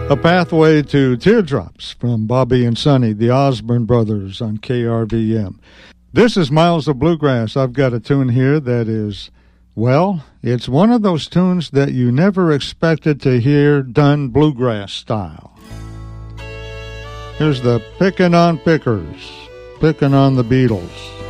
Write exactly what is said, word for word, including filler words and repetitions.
A Pathway to Teardrops from Bobby and Sonny, the Osborne Brothers on K R V M. This is Miles of Bluegrass. I've got a tune here that is, well, it's one of those tunes that you never expected to hear done bluegrass style. Here's the Pickin' on Pickers, Pickin' on the Beatles.